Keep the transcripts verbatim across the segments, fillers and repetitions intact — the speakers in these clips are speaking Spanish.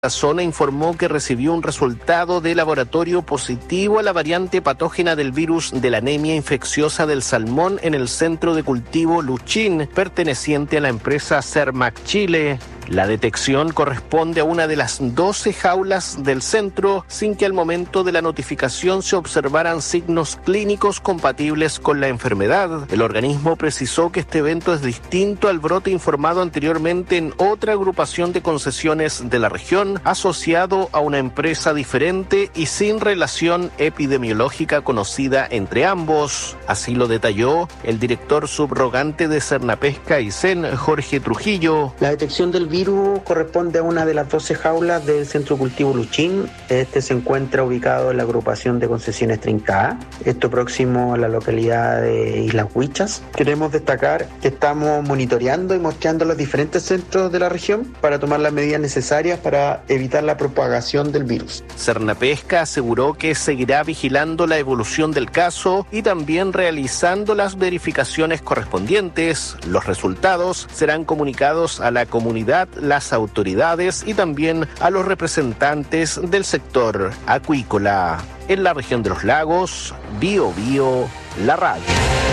La zona informó que recibió un resultado de laboratorio positivo a la variante patógena del virus de la anemia infecciosa del salmón en el centro de cultivo Luchín, perteneciente a la empresa Cermac Chile. La detección corresponde a una de las doce jaulas del centro, sin que al momento de la notificación se observaran signos clínicos compatibles con la enfermedad. El organismo precisó que este evento es distinto al brote informado anteriormente en otra agrupación de concesiones de la región, asociado a una empresa diferente y sin relación epidemiológica conocida entre ambos. Así lo detalló el director subrogante de Cernapesca y C E N, Jorge Trujillo. La detección del virus corresponde a una de las doce jaulas del centro cultivo Luchín. Este se encuentra ubicado en la agrupación de concesiones treinta A, esto próximo a la localidad de Islas Huichas. Queremos destacar que estamos monitoreando y mostrando los diferentes centros de la región para tomar las medidas necesarias para evitar la propagación del virus. Cernapesca aseguró que seguirá vigilando la evolución del caso y también realizando las verificaciones correspondientes. Los resultados serán comunicados a la comunidad, las autoridades y también a los representantes del sector acuícola. En la región de los lagos, Bio Bio, la radio.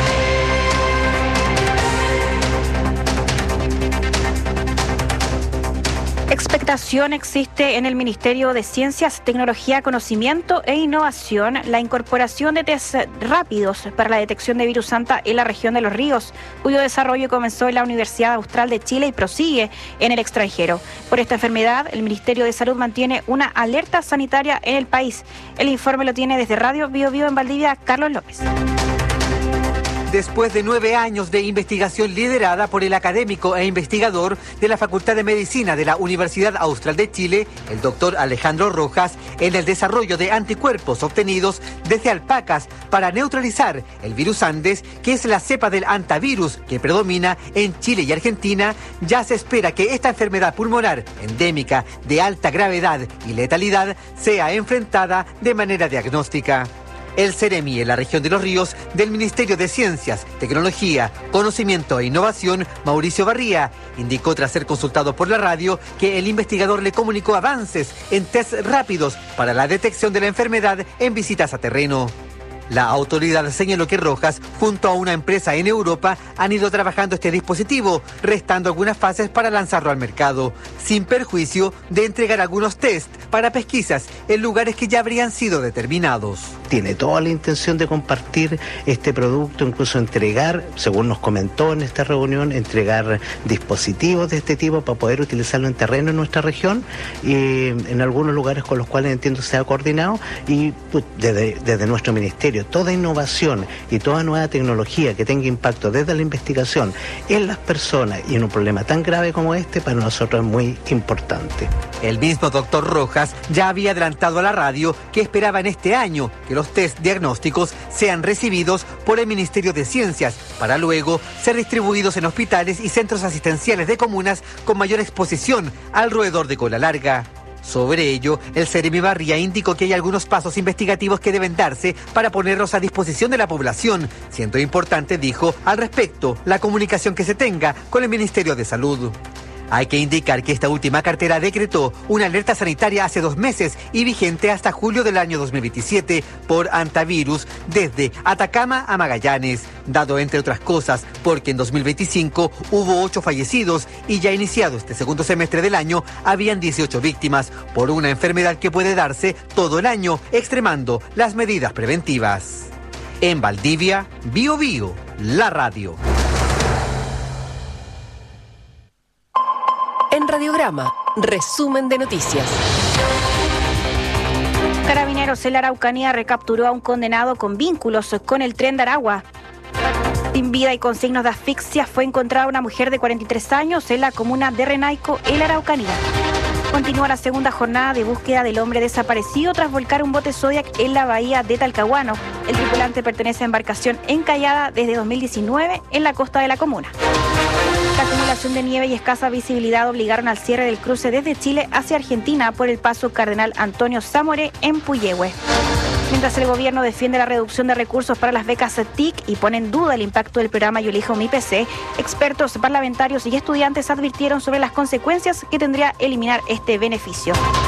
Expectación existe en el Ministerio de Ciencias, Tecnología, Conocimiento e Innovación la incorporación de test rápidos para la detección de virus Anta en la región de Los Ríos, cuyo desarrollo comenzó en la Universidad Austral de Chile y prosigue en el extranjero. Por esta enfermedad, el Ministerio de Salud mantiene una alerta sanitaria en el país. El informe lo tiene desde Radio Bio Bio en Valdivia, Carlos López. Después de nueve años de investigación liderada por el académico e investigador de la Facultad de Medicina de la Universidad Austral de Chile, el doctor Alejandro Rojas, en el desarrollo de anticuerpos obtenidos desde alpacas para neutralizar el virus Andes, que es la cepa del antivirus que predomina en Chile y Argentina, ya se espera que esta enfermedad pulmonar endémica de alta gravedad y letalidad sea enfrentada de manera diagnóstica. El Ceremi en la región de Los Ríos del Ministerio de Ciencias, Tecnología, Conocimiento e Innovación, Mauricio Barría, indicó tras ser consultado por la radio que el investigador le comunicó avances en test rápidos para la detección de la enfermedad en visitas a terreno. La autoridad señaló que Rojas, junto a una empresa en Europa, han ido trabajando este dispositivo, restando algunas fases para lanzarlo al mercado, sin perjuicio de entregar algunos test para pesquisas en lugares que ya habrían sido determinados. Tiene toda la intención de compartir este producto, incluso entregar, según nos comentó en esta reunión, entregar dispositivos de este tipo para poder utilizarlo en terreno en nuestra región y en algunos lugares con los cuales entiendo se ha coordinado y pues, desde, desde nuestro ministerio toda innovación y toda nueva tecnología que tenga impacto desde la investigación en las personas y en un problema tan grave como este para nosotros es muy importante. El mismo doctor Rojas ya había adelantado a la radio que esperaba en este año que los test diagnósticos sean recibidos por el Ministerio de Ciencias para luego ser distribuidos en hospitales y centros asistenciales de comunas con mayor exposición al roedor de cola larga. Sobre ello, el Ceremi Barría indicó que hay algunos pasos investigativos que deben darse para ponerlos a disposición de la población, siendo importante, dijo, al respecto, la comunicación que se tenga con el Ministerio de Salud. Hay que indicar que esta última cartera decretó una alerta sanitaria hace dos meses y vigente hasta julio del año dos mil veintisiete por antivirus desde Atacama a Magallanes, dado entre otras cosas porque en dos mil veinticinco hubo ocho fallecidos y ya iniciado este segundo semestre del año habían dieciocho víctimas por una enfermedad que puede darse todo el año, extremando las medidas preventivas. En Valdivia, Bio Bio, la radio. En Radiograma, resumen de noticias. Carabineros en la Araucanía recapturó a un condenado con vínculos con el Tren de Aragua. Sin vida y con signos de asfixia fue encontrada una mujer de cuarenta y tres años en la comuna de Renaico, en la Araucanía. Continúa la segunda jornada de búsqueda del hombre desaparecido tras volcar un bote Zodiac en la bahía de Talcahuano. El tripulante pertenece a embarcación encallada desde dos mil diecinueve en la costa de la comuna. La acumulación de nieve y escasa visibilidad obligaron al cierre del cruce desde Chile hacia Argentina por el paso Cardenal Antonio Zamoré en Puyehue. Mientras el gobierno defiende la reducción de recursos para las becas T I C y pone en duda el impacto del programa Yo Elijo Mi P C, expertos, parlamentarios y estudiantes advirtieron sobre las consecuencias que tendría eliminar este beneficio.